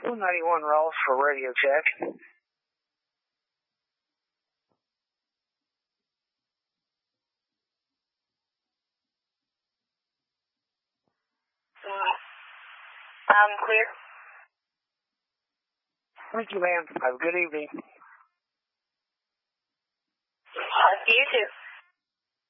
291 Rolls for radio check. Clear. Thank you, ma'am. Have a good evening.